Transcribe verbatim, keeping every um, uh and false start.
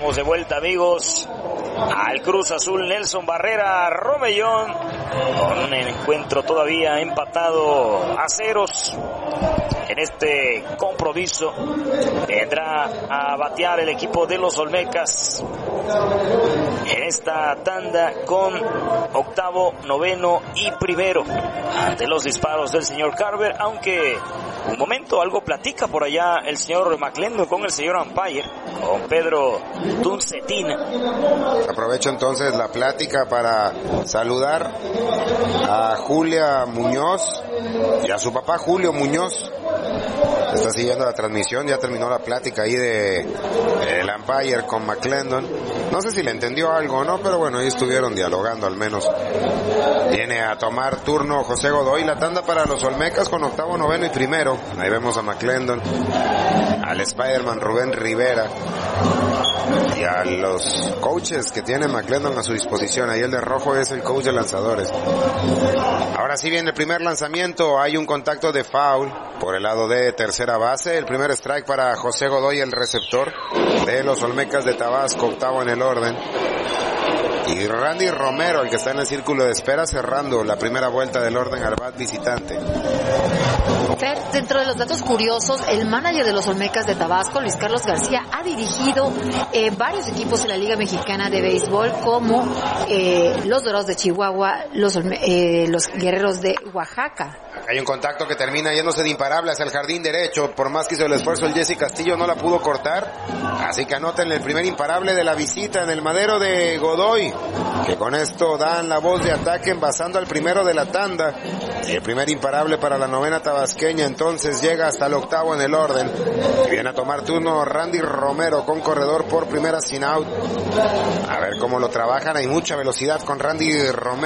Estamos de vuelta, amigos, al Cruz Azul. Nelson Barrera Romellón, con un encuentro todavía empatado a ceros. En este compromiso vendrá a batear el equipo de los Olmecas en esta tanda con octavo, noveno y primero ante los disparos del señor Carver, aunque un momento algo platica por allá el señor McClendon con el señor umpire, con Pedro Tuncetina. Aprovecho entonces la plática para saludar a Julia Muñoz y a su papá Julio Muñoz. Está siguiendo la transmisión, ya terminó la plática ahí de el umpire con McClendon. No sé si le entendió algo o no, pero bueno, ahí estuvieron dialogando al menos. Viene a tomar turno José Godoy, la tanda para los Olmecas con octavo, noveno y primero. Ahí vemos a McClendon, al Spider-Man Rubén Rivera y a los coaches que tiene McClendon a su disposición. Ahí el de rojo es el coach de lanzadores. Ahora sí viene el primer lanzamiento, hay un contacto de foul por el lado de tercera base. El primer strike para José Godoy, el receptor de los Olmecas de Tabasco, octavo en el orden. Y Randy Romero, el que está en el círculo de espera, cerrando la primera vuelta del orden al bat visitante. Fer, dentro de los datos curiosos, el manager de los Olmecas de Tabasco, Luis Carlos García, ha dirigido eh, varios equipos en la Liga Mexicana de Béisbol, como eh, los Dorados de Chihuahua, los, eh, los Guerreros de Oaxaca. Hay un contacto que termina yéndose de imparable hacia el jardín derecho. Por más que hizo el esfuerzo, el Jesse Castillo no la pudo cortar. Así que anoten el primer imparable de la visita en el madero de Godoy, que con esto dan la voz de ataque envasando al primero de la tanda. Y el primer imparable para la novena tabasqueña entonces llega hasta el octavo en el orden. Y viene a tomar turno Randy Romero con corredor por primera sin out. A ver cómo lo trabajan. Hay mucha velocidad con Randy Romero.